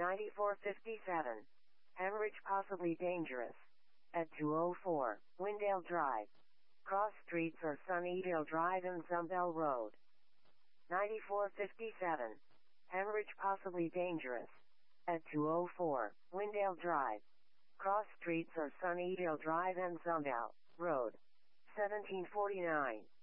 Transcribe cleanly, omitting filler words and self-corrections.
9457. Hemorrhage possibly dangerous. At 204, Windale Drive. Cross streets are Sunnydale Drive and Zumbell Road. 9457. Hemorrhage possibly dangerous. At 204, Windale Drive. Cross streets are Sunnydale Drive and Zumbell Road. 1749.